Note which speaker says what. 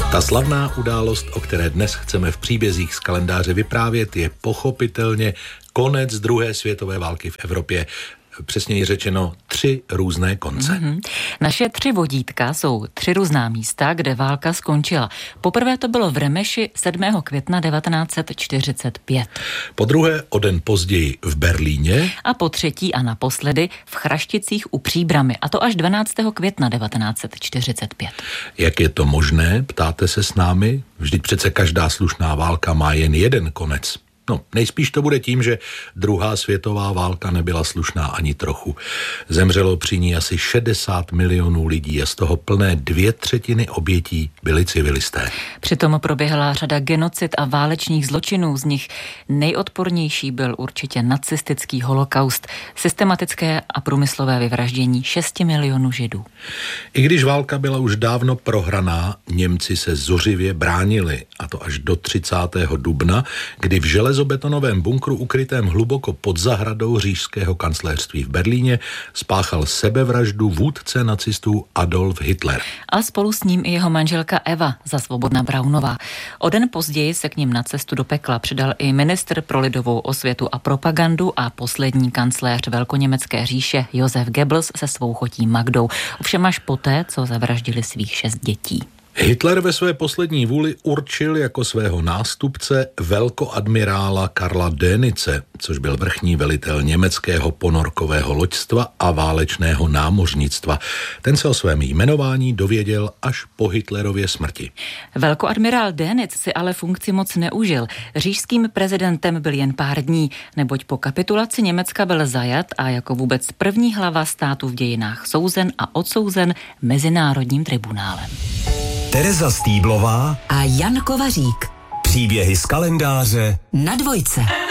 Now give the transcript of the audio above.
Speaker 1: Ta slavná událost, o které dnes chceme v příbězích z kalendáře vyprávět, je pochopitelně konec druhé světové války v Evropě. Přesněji řečeno 3 různé konce.
Speaker 2: Naše 3 vodítka jsou 3 různá místa, kde válka skončila. Poprvé to bylo v Remeši 7. května 1945.
Speaker 1: Po druhé o den později v Berlíně.
Speaker 2: A po třetí a naposledy v Chrašticích u Příbrami, a to až 12. května 1945.
Speaker 1: Jak je to možné, ptáte se s námi? Vždyť přece každá slušná válka má jen jeden konec. No, nejspíš to bude tím, že druhá světová válka nebyla slušná ani trochu. Zemřelo při ní asi 60 milionů lidí a z toho plné 2/3 obětí byli civilisté.
Speaker 2: Přitom proběhla řada genocid a válečných zločinů, z nich nejodpornější byl určitě nacistický holokaust, systematické a průmyslové vyvraždění 6 milionů Židů.
Speaker 1: I když válka byla už dávno prohraná, Němci se zuřivě bránili, a to až do 30. dubna, kdy v železobetonovém bunkru ukrytém hluboko pod zahradou říšského kancléřství v Berlíně spáchal sebevraždu vůdce nacistů Adolf Hitler.
Speaker 2: A spolu s ním i jeho manželka Eva Zasvobodna Braunová. O den později se k nim na cestu do pekla přidal i ministr pro lidovou osvětu a propagandu a poslední kancléř velkoněmecké říše Josef Goebbels se svou chotí Magdou. Ovšem až poté, co zavraždili svých 6 dětí.
Speaker 1: Hitler ve své poslední vůli určil jako svého nástupce velkoadmirála Karla Dönitze, což byl vrchní velitel německého ponorkového loďstva a válečného námořnictva. Ten se o svém jmenování dověděl až po Hitlerově smrti.
Speaker 2: Velkoadmirál Dönitz si ale funkci moc neužil. Říšským prezidentem byl jen pár dní, neboť po kapitulaci Německa byl zajat a jako vůbec první hlava státu v dějinách souzen a odsouzen Mezinárodním tribunálem.
Speaker 3: Tereza Stýblová
Speaker 4: a Jan Kovařík.
Speaker 3: Příběhy z kalendáře
Speaker 4: na Dvojce.